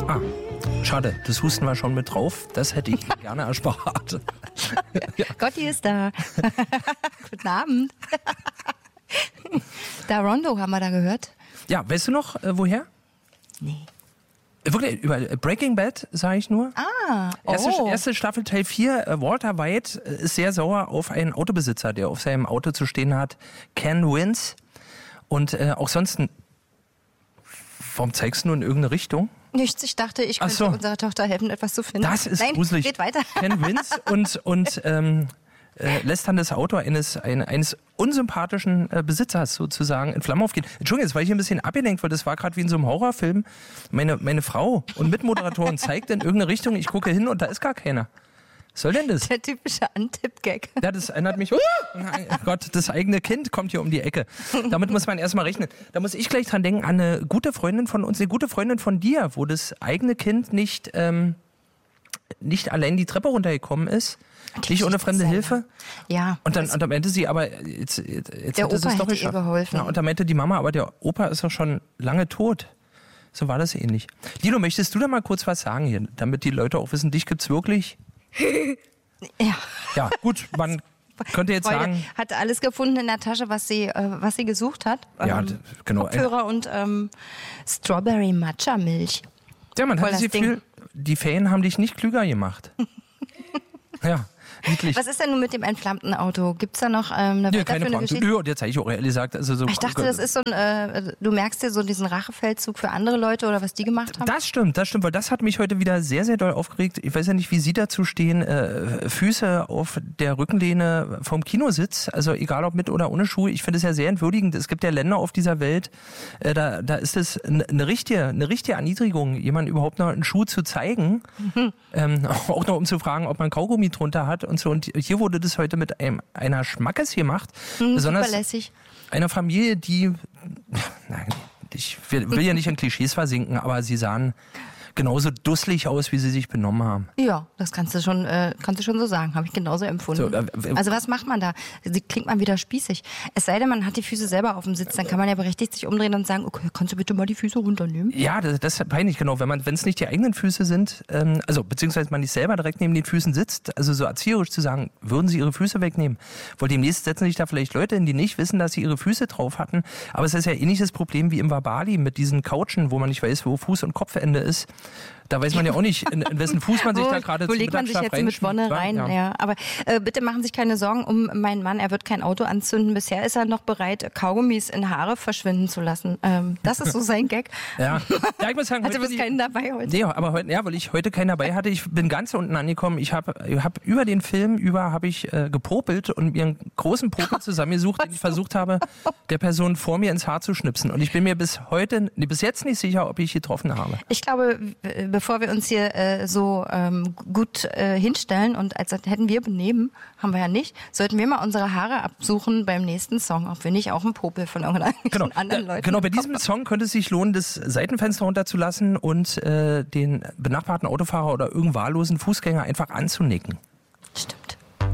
Ah, schade, das Husten war schon mit drauf. Das hätte ich gerne erspart. Ja. Gotti ist da. Guten Abend. Da Rondo haben wir da gehört. Ja, weißt du noch, woher? Nee. Wirklich, über Breaking Bad, sage ich nur. Erste Staffel, Teil 4, Walter White ist sehr sauer auf einen Autobesitzer, der auf seinem Auto zu stehen hat, Ken Wins. Und auch sonst, warum zeigst du nur in irgendeine Richtung? Nichts, ich dachte, ich könnte unserer Tochter helfen, etwas zu finden. Das ist gruselig. Geht weiter. Ken Wins und lässt dann das Auto eines unsympathischen Besitzers sozusagen in Flammen aufgehen. Entschuldigung, jetzt war ich ein bisschen abgelenkt, weil das war gerade wie in so einem Horrorfilm. Meine Frau und Mitmoderatorin zeigt in irgendeine Richtung, ich gucke hin und da ist gar keiner. Was soll denn das? Der typische Antipp-Gag. Ja, das erinnert mich, oh Gott, das eigene Kind kommt hier um die Ecke. Damit muss man erstmal rechnen. Da muss ich gleich dran denken an eine gute Freundin von uns, eine gute Freundin von dir, wo das eigene Kind nicht allein die Treppe runtergekommen ist. Nicht ohne fremde Hilfe? Ja. Und dann meinte sie, aber jetzt der hat es Opa doch hätte ihr geholfen. Ja, und dann meinte die Mama, aber der Opa ist doch schon lange tot. So war das ähnlich. Dino, möchtest du da mal kurz was sagen hier, damit die Leute auch wissen, dich gibt's wirklich? Ja. Ja, gut, man könnte jetzt sagen... Hat alles gefunden in der Tasche, was sie gesucht hat. Ja, genau. Kopfhörer und Strawberry Matcha Milch. Ja, man hat das Gefühl, die Ferien haben dich nicht klüger gemacht. Ja. Niedlich. Was ist denn nun mit dem entflammten Auto? Gibt's da noch eine weiterführende Geschichte? Nö, jetzt habe ich auch ehrlich gesagt. Also so, ich dachte, das ist so ein, du merkst dir so diesen Rachefeldzug für andere Leute oder was die gemacht haben? Das stimmt, weil das hat mich heute wieder sehr, sehr doll aufgeregt. Ich weiß ja nicht, wie Sie dazu stehen. Füße auf der Rückenlehne vom Kinositz, also egal ob mit oder ohne Schuhe. Ich finde es ja sehr entwürdigend. Es gibt ja Länder auf dieser Welt, da ist es eine richtige Erniedrigung, jemandem überhaupt noch einen Schuh zu zeigen. Auch noch um zu fragen, ob man Kaugummi drunter hat und so. Und hier wurde das heute mit einer Schmackes gemacht. Besonders lässig. Einer Familie, die, ich will ja nicht in Klischees versinken, aber sie sahen genauso dusselig aus, wie sie sich benommen haben. Ja, das kannst du schon so sagen, habe ich genauso empfunden. So, also was macht man da? Klingt man wieder spießig. Es sei denn, man hat die Füße selber auf dem Sitz, dann kann man ja berechtigt sich umdrehen und sagen, okay, kannst du bitte mal die Füße runternehmen? Ja, das ist peinlich, genau. Wenn es nicht die eigenen Füße sind, beziehungsweise man nicht selber direkt neben den Füßen sitzt, also so erzieherisch zu sagen, würden sie ihre Füße wegnehmen? Weil demnächst setzen sich da vielleicht Leute hin, die nicht wissen, dass sie ihre Füße drauf hatten. Aber es ist ja ähnliches Problem wie im Wabali mit diesen Couchen, wo man nicht weiß, wo Fuß- und Kopfende ist. Da weiß man ja auch nicht, in wessen Fuß man sich da gerade zum Mittagsschlaf reinschiebt. Wo legt man sich jetzt mit Wonne rein? Ja. Aber bitte machen Sie sich keine Sorgen um meinen Mann. Er wird kein Auto anzünden. Bisher ist er noch bereit, Kaugummis in Haare verschwinden zu lassen. Das ist so sein Gag. Ja, ich muss sagen, also du bist keinen dabei heute? Nee, aber heute, weil ich heute keinen dabei hatte. Ich bin ganz unten angekommen. Ich hab über den Film gepopelt und mir einen großen Popel zusammengesucht, den ich versucht habe, der Person vor mir ins Haar zu schnipsen. Und ich bin mir bis jetzt nicht sicher, ob ich getroffen habe. Ich glaube, bevor wir uns hier gut hinstellen und als hätten wir benehmen, haben wir ja nicht, sollten wir mal unsere Haare absuchen beim nächsten Song, ob wir nicht auch einen Popel von irgendeinem anderen Leuten Genau, bei diesem Song könnte es sich lohnen, das Seitenfenster runterzulassen und den benachbarten Autofahrer oder irgendeinen wahllosen Fußgänger einfach anzunicken. Stimmt.